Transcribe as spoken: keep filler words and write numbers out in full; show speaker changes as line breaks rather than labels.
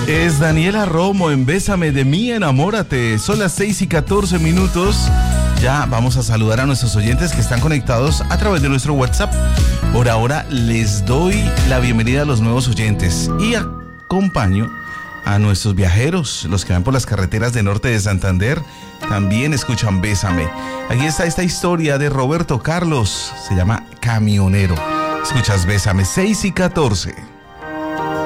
Es Daniela Romo en Bésame de mí, enamórate. Son las seis y catorce minutos. Ya vamos a saludar a nuestros oyentes que están conectados a través de nuestro WhatsApp. Por ahora les doy la bienvenida a los nuevos oyentes y acompaño a nuestros viajeros, los que van por las carreteras de norte de Santander, también escuchan Bésame. Aquí está esta historia de Roberto Carlos, se llama Camionero. Escuchas Bésame, seis y catorce.